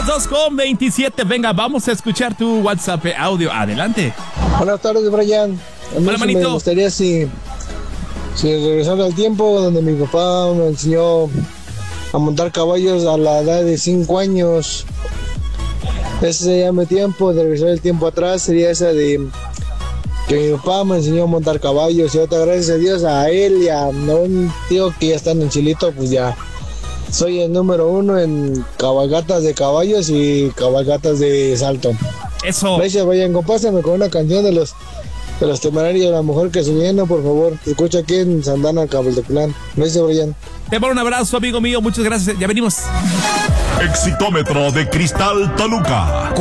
2:27. Venga, vamos a escuchar tu WhatsApp audio. Adelante. Buenas tardes, Brian. Hola, manito. Me gustaría si regresara al tiempo donde mi papá me enseñó a montar caballos a la edad de 5 años. Ese sería mi tiempo, de regresar el tiempo atrás, sería esa de que mi papá me enseñó a montar caballos. Y otra, gracias a Dios, a él y a un tío que ya está en Chilito, pues ya soy el número 1 en cabalgatas de caballos y cabalgatas de salto. Eso. Gracias, vayan, compásame con una canción de los Temerarios, La Mujer que se viene, por favor. Te escucho aquí en Santana, Cabelteclán. Gracias, Brian. Te mando un abrazo, amigo mío. Muchas gracias. Ya venimos. Exitómetro de Cristal Toluca.